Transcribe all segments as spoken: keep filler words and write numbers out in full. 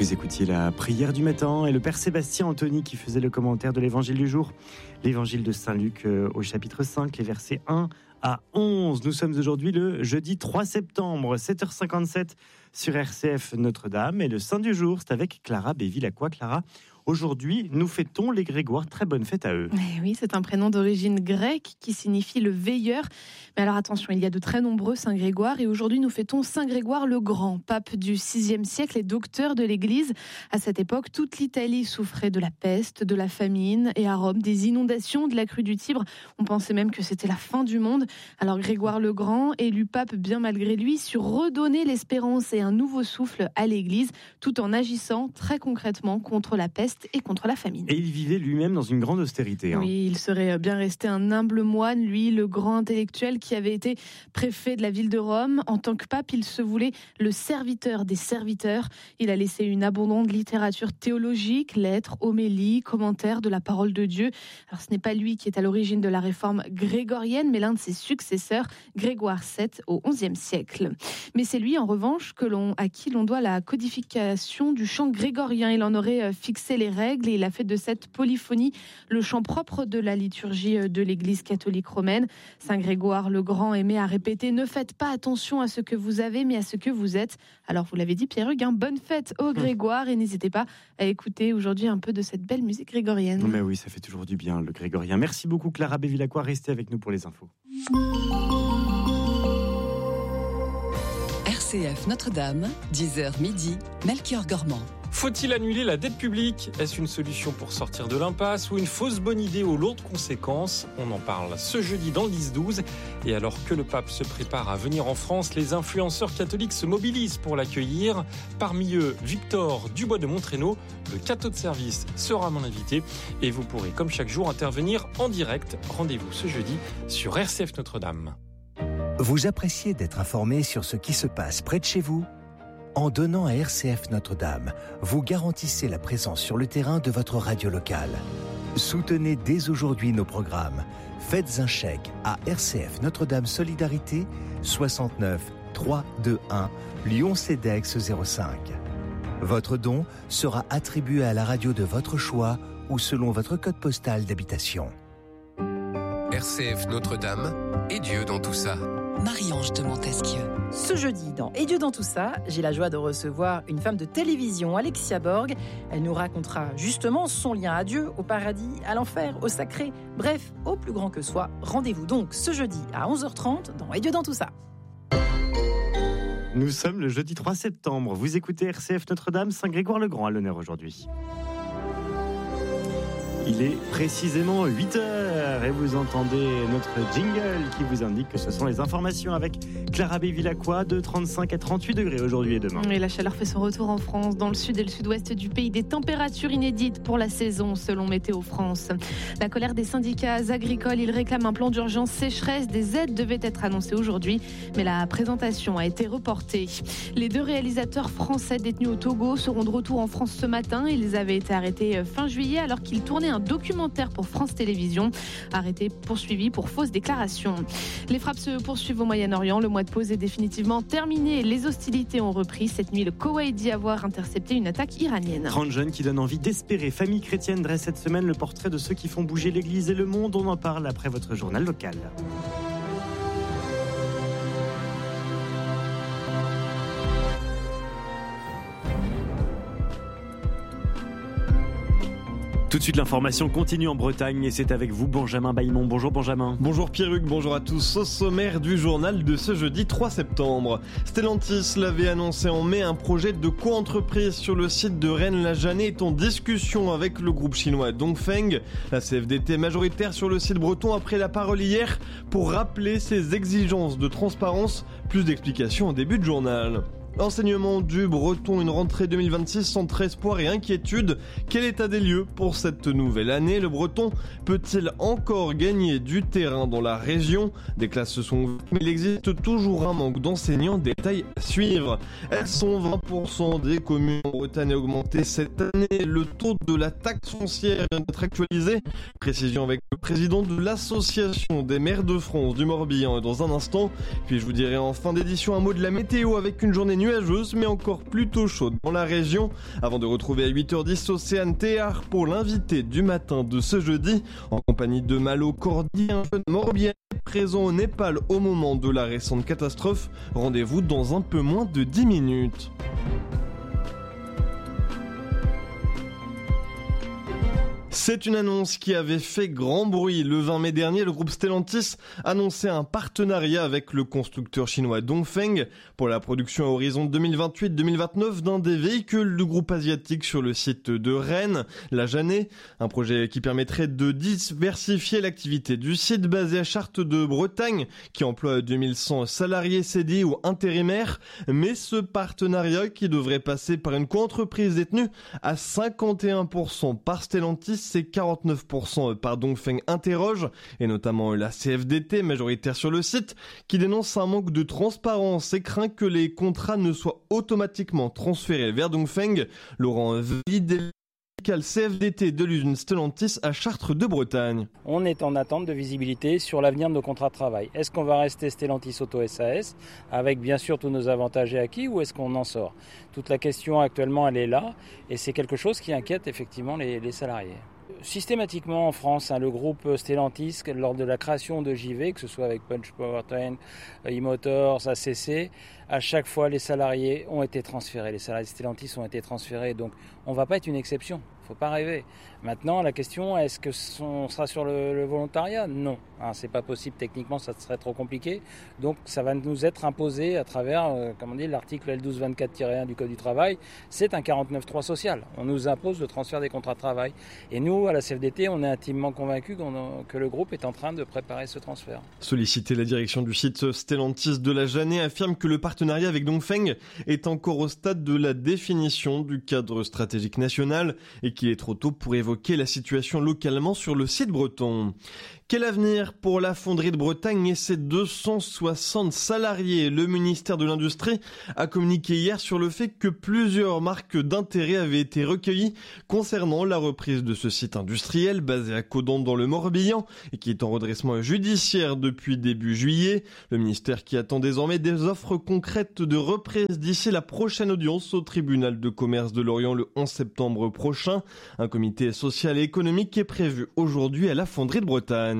Vous écoutiez la prière du matin et le Père Sébastien Anthony qui faisait le commentaire de l'évangile du jour. L'évangile de Saint Luc euh, au chapitre cinq, les versets un à onze. Nous sommes aujourd'hui le jeudi trois septembre, sept heures cinquante-sept sur R C F Notre-Dame. Et le Saint du jour, c'est avec Clara Béville-Lacroix. Clara, aujourd'hui, nous fêtons les Grégoire. Très bonne fête à eux. Eh oui, c'est un prénom d'origine grecque qui signifie le veilleur. Mais alors attention, il y a de très nombreux Saint Grégoire. Et aujourd'hui, nous fêtons Saint Grégoire le Grand, pape du sixième siècle et docteur de l'Église. À cette époque, toute l'Italie souffrait de la peste, de la famine et à Rome, des inondations, de la crue du Tibre. On pensait même que c'était la fin du monde. Alors Grégoire le Grand, élu pape bien malgré lui, sut redonner l'espérance et un nouveau souffle à l'Église, tout en agissant très concrètement contre la peste et contre la famine. Et il vivait lui-même dans une grande austérité. Hein. Oui, il serait bien resté un humble moine, lui, le grand intellectuel qui avait été préfet de la ville de Rome. En tant que pape, il se voulait le serviteur des serviteurs. Il a laissé une abondante littérature théologique, lettres, homélies, commentaires de la parole de Dieu. Alors ce n'est pas lui qui est à l'origine de la réforme grégorienne, mais l'un de ses successeurs, Grégoire sept, au onzième siècle. Mais c'est lui, en revanche, que l'on, à qui l'on doit la codification du chant grégorien. Il en aurait fixé les règles et il a fait de cette polyphonie le chant propre de la liturgie de l'Église catholique romaine. Saint Grégoire le Grand aimait à répéter « Ne faites pas attention à ce que vous avez, mais à ce que vous êtes ». Alors vous l'avez dit Pierre-Hugues, hein, bonne fête au Grégoire et n'hésitez pas à écouter aujourd'hui un peu de cette belle musique grégorienne. Mais oui, ça fait toujours du bien le grégorien. Merci beaucoup Clara Béville-Lacroix, restez avec nous pour les infos. R C F Notre-Dame, dix heures midi, Melchior Gormand. Faut-il annuler la dette publique ? Est-ce une solution pour sortir de l'impasse ou une fausse bonne idée aux lourdes conséquences ? On en parle ce jeudi dans le dix douze. Et alors que le pape se prépare à venir en France, les influenceurs catholiques se mobilisent pour l'accueillir. Parmi eux, Victor Dubois de Montrénaud, le cateau de service, sera mon invité. Et vous pourrez, comme chaque jour, intervenir en direct. Rendez-vous ce jeudi sur R C F Notre-Dame. Vous appréciez d'être informé sur ce qui se passe près de chez vous ? En donnant à R C F Notre-Dame, vous garantissez la présence sur le terrain de votre radio locale. Soutenez dès aujourd'hui nos programmes. Faites un chèque à R C F Notre-Dame Solidarité soixante-neuf trois cent vingt-et-un Lyon Cedex zéro cinq. Votre don sera attribué à la radio de votre choix ou selon votre code postal d'habitation. R C F Notre-Dame et Dieu dans tout ça. Marie-Ange de Montesquieu. Ce jeudi, dans Et Dieu dans tout ça, j'ai la joie de recevoir une femme de télévision, Alexia Borg. Elle nous racontera justement son lien à Dieu, au paradis, à l'enfer, au sacré, bref, au plus grand que soi. Rendez-vous donc ce jeudi à onze heures trente dans Et Dieu dans tout ça. Nous sommes le jeudi trois septembre. Vous écoutez R C F Notre-Dame, Saint Grégoire le Grand à l'honneur aujourd'hui. Il est précisément huit heures et vous entendez notre jingle qui vous indique que ce sont les informations avec Clara Béville-Lacroix de trente-cinq à trente-huit degrés aujourd'hui et demain. Et la chaleur fait son retour en France, dans le sud et le sud-ouest du pays. Des températures inédites pour la saison selon Météo France. La colère des syndicats agricoles, ils réclament un plan d'urgence sécheresse. Des aides devaient être annoncées aujourd'hui, mais la présentation a été reportée. Les deux réalisateurs français détenus au Togo seront de retour en France ce matin. Ils avaient été arrêtés fin juillet alors qu'ils tournaient un documentaire pour France Télévisions. Arrêté, poursuivi pour fausses déclarations. Les frappes se poursuivent au Moyen-Orient. Le mois de pause est définitivement terminé. Les hostilités ont repris. Cette nuit, le Koweït dit avoir intercepté une attaque iranienne. trente jeunes qui donnent envie d'espérer. Famille chrétienne dresse cette semaine le portrait de ceux qui font bouger l'Église et le monde. On en parle après votre journal local. Tout de suite, l'information continue en Bretagne et c'est avec vous, Benjamin Baillemont. Bonjour Benjamin. Bonjour Pierre-Hugues, bonjour à tous. Au sommaire du journal de ce jeudi trois septembre. Stellantis l'avait annoncé en mai, un projet de co-entreprise sur le site de Rennes-la-Janée est en discussion avec le groupe chinois Dongfeng. La C F D T majoritaire sur le site breton a pris la parole hier pour rappeler ses exigences de transparence. Plus d'explications au début de journal. Enseignement du breton, une rentrée deux mille vingt-six entre espoir et inquiétude. Quel état des lieux pour cette nouvelle année ? Le breton peut-il encore gagner du terrain dans la région ? Des classes se sont ouvertes, mais il existe toujours un manque d'enseignants. Détails à suivre. Elles sont vingt pour cent des communes en Bretagne a augmenté cette année. Le taux de la taxe foncière vient d'être actualisé. Précision avec le président de l'association des maires de France du Morbihan dans un instant. Puis je vous dirai en fin d'édition un mot de la météo avec une journée nuageuse mais encore plutôt chaude dans la région. Avant de retrouver à huit heures dix Océane Théard pour l'invité du matin de ce jeudi, en compagnie de Malo Cordy, un jeune Morbihan présent au Népal au moment de la récente catastrophe. Rendez-vous dans un peu moins de dix minutes. C'est une annonce qui avait fait grand bruit. Le vingt mai dernier, le groupe Stellantis annonçait un partenariat avec le constructeur chinois Dongfeng pour la production à horizon deux mille vingt-huit deux mille vingt-neuf d'un des véhicules du groupe asiatique sur le site de Rennes, la Jeannet. Un projet qui permettrait de diversifier l'activité du site basé à Chartres de Bretagne, qui emploie deux mille cent salariés C D I ou intérimaires. Mais ce partenariat, qui devrait passer par une coentreprise détenue à cinquante et un pour cent par Stellantis, c'est quarante-neuf pour cent par Dongfeng, interroge, et notamment la C F D T, majoritaire sur le site, qui dénonce un manque de transparence et craint que les contrats ne soient automatiquement transférés vers Dongfeng. Laurent Valide, C F D T de l'usine Stellantis à Chartres de Bretagne. On est en attente de visibilité sur l'avenir de nos contrats de travail. Est-ce qu'on va rester Stellantis Auto S A S avec bien sûr tous nos avantages et acquis, ou est-ce qu'on en sort? Toute la question actuellement elle est là, et c'est quelque chose qui inquiète effectivement les, les salariés. Systématiquement en France, hein, le groupe Stellantis, lors de la création de J V, que ce soit avec Punch Powertrain, e-Motors, A C C, à chaque fois les salariés ont été transférés, les salariés Stellantis ont été transférés, donc on ne va pas être une exception, il ne faut pas rêver. Maintenant, la question, est-ce qu'on sera sur le, le volontariat? Non, hein, c'est pas possible, techniquement ça serait trop compliqué, donc ça va nous être imposé à travers, euh, comme on dit, l'article L douze vingt-quatre tiret un du Code du travail, c'est un quarante-neuf trois social, on nous impose le transfert des contrats de travail, et nous, à la C F D T, on est intimement convaincus que le groupe est en train de préparer ce transfert. Sollicité, la direction du site Stellantis de la Jeannet affirme que le partenariat avec Dongfeng est encore au stade de la définition du cadre stratégique national et qu'il est trop tôt pour évoquer la situation localement sur le site breton. Quel avenir pour la fonderie de Bretagne et ses deux cent soixante salariés? Le ministère de l'Industrie a communiqué hier sur le fait que plusieurs marques d'intérêt avaient été recueillies concernant la reprise de ce site industriel basé à Caudan dans le Morbihan et qui est en redressement judiciaire depuis début juillet. Le ministère qui attend désormais des offres concrètes de reprise d'ici la prochaine audience au tribunal de commerce de Lorient le onze septembre prochain. Un comité social et économique est prévu aujourd'hui à la fonderie de Bretagne.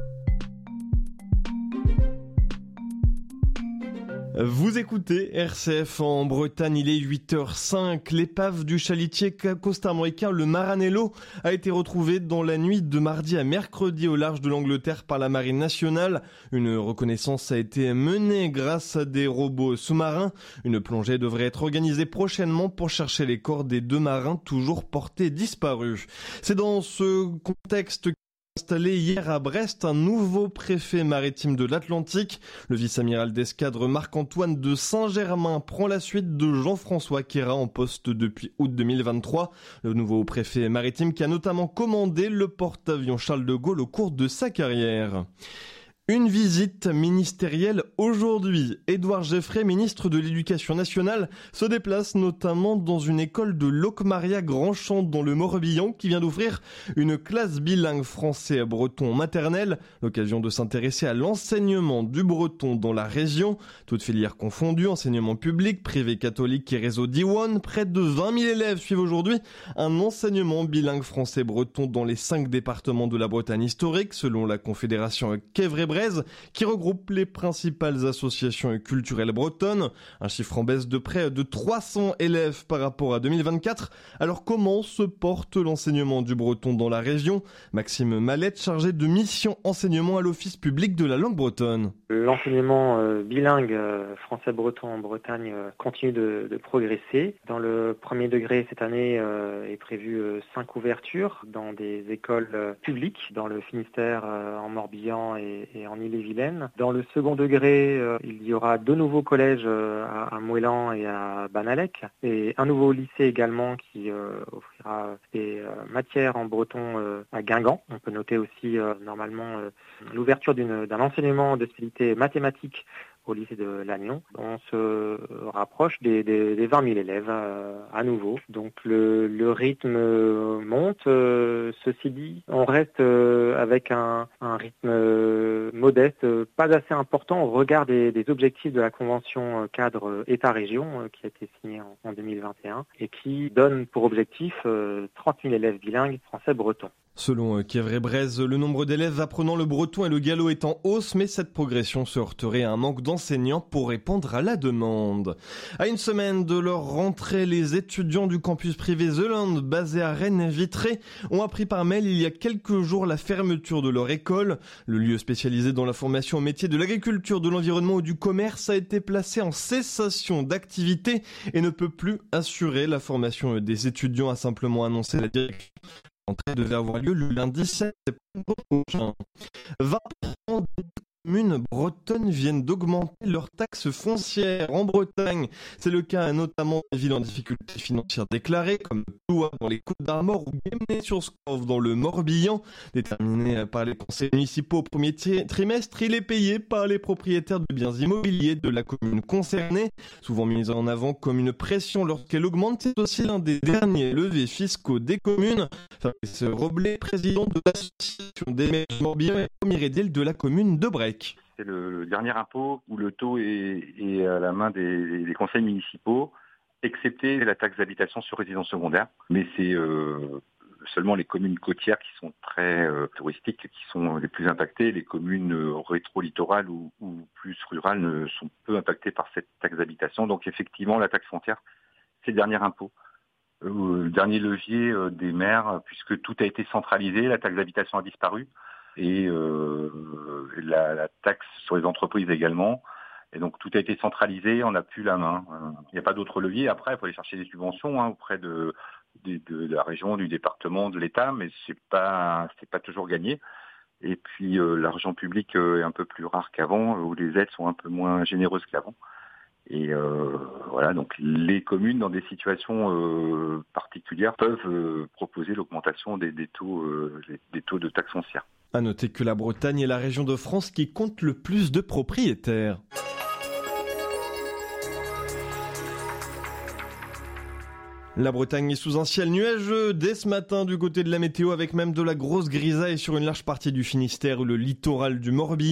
Vous écoutez R C F en Bretagne, il est huit heures cinq. L'épave du chalutier costa-américain le Maranello a été retrouvée dans la nuit de mardi à mercredi au large de l'Angleterre par la Marine nationale. Une reconnaissance a été menée grâce à des robots sous-marins. Une plongée devrait être organisée prochainement pour chercher les corps des deux marins toujours portés disparus. C'est dans ce contexte installé hier à Brest un nouveau préfet maritime de l'Atlantique. Le vice-amiral d'escadre Marc-Antoine de Saint-Germain prend la suite de Jean-François Queyrat en poste depuis août deux mille vingt-trois. Le nouveau préfet maritime qui a notamment commandé le porte-avions Charles de Gaulle au cours de sa carrière. Une visite ministérielle aujourd'hui. Édouard Geoffrey, ministre de l'Éducation nationale, se déplace notamment dans une école de Locmaria Grandchamp dans le Morbihan qui vient d'ouvrir une classe bilingue français-breton maternelle. L'occasion de s'intéresser à l'enseignement du breton dans la région. Toutes filières confondues, enseignement public, privé catholique et réseau Diwan. Près de vingt mille élèves suivent aujourd'hui un enseignement bilingue français-breton dans les cinq départements de la Bretagne historique, selon la Confédération Quévre-Bresse, qui regroupe les principales associations culturelles bretonnes. Un chiffre en baisse de près de trois cents élèves par rapport à deux mille vingt-quatre. Alors comment se porte l'enseignement du breton dans la région? Maxime Mallette, chargé de mission enseignement à l'Office public de la langue bretonne. L'enseignement euh, bilingue euh, français-breton en Bretagne euh, continue de, de progresser. Dans le premier degré, cette année euh, est prévu euh, cinq ouvertures dans des écoles euh, publiques, dans le Finistère, euh, en Morbihan et, et en Ille-et-Vilaine. Dans le second degré, euh, il y aura deux nouveaux collèges euh, à, à Mouélan et à Banalec, et un nouveau lycée également qui euh, offrira des euh, matières en breton euh, à Guingamp. On peut noter aussi euh, normalement euh, l'ouverture d'une, d'un enseignement de spécialité mathématique au lycée de Lannion. On se rapproche des, des, des vingt mille élèves euh, à nouveau. Donc le, le rythme monte. Euh, ceci dit, on reste euh, avec un, un rythme euh, modeste, euh, pas assez important au regard des, des objectifs de la convention cadre État-région euh, qui a été signée en, en deux mille vingt et un et qui donne pour objectif euh, trente mille élèves bilingues français-bretons. Selon Kievre-Brez, le nombre d'élèves apprenant le breton et le gallo est en hausse, mais cette progression se heurterait à un manque d'enseignants pour répondre à la demande. À une semaine de leur rentrée, les étudiants du campus privé The Land, basé à Rennes-Vitré, ont appris par mail il y a quelques jours la fermeture de leur école. Le lieu spécialisé dans la formation au métier de l'agriculture, de l'environnement ou du commerce a été placé en cessation d'activité et ne peut plus assurer la formation des étudiants, a simplement annoncé la direction. L'entrée devait avoir lieu le lundi sept septembre prochain. vingt pour cent des communes bretonnes viennent d'augmenter leurs taxes foncières en Bretagne. C'est le cas notamment des villes en difficulté financière déclarées, comme Ploua dans les Côtes-d'Armor ou Guémené-sur-Scorff dans le Morbihan. Déterminé par les conseils municipaux au premier trimestre, il est payé par les propriétaires de biens immobiliers de la commune concernée. Souvent mise en avant comme une pression lorsqu'elle augmente, c'est aussi l'un des derniers leviers fiscaux des communes. Fabrice Roblet, président de l'association des maires du Morbihan et premier édile de la commune de Brec. C'est le, le dernier impôt où le taux est, est à la main des, des conseils municipaux, excepté la taxe d'habitation sur résidence secondaire. Mais c'est euh, seulement les communes côtières qui sont très euh, touristiques qui sont les plus impactées. Les communes euh, rétro-littorales ou, ou plus rurales ne sont peu impactées par cette taxe d'habitation. Donc effectivement, la taxe foncière, c'est le dernier impôt. Euh, le dernier levier euh, des maires, puisque tout a été centralisé, la taxe d'habitation a disparu. Et euh, la, la taxe sur les entreprises également. Et donc tout a été centralisé, on n'a plus la main. Il n'y a pas d'autre levier. Après, il faut aller chercher des subventions hein, auprès de, de, de la région, du département, de l'État, mais c'est pas c'est pas toujours gagné. Et puis euh, l'argent public euh, est un peu plus rare qu'avant, où les aides sont un peu moins généreuses qu'avant. Et euh, voilà, donc les communes dans des situations euh, particulières peuvent euh, proposer l'augmentation des, des taux euh, des taux de taxes foncières. À noter que la Bretagne est la région de France qui compte le plus de propriétaires. La Bretagne est sous un ciel nuageux dès ce matin du côté de la météo, avec même de la grosse grisaille sur une large partie du Finistère ou le littoral du Morbihan.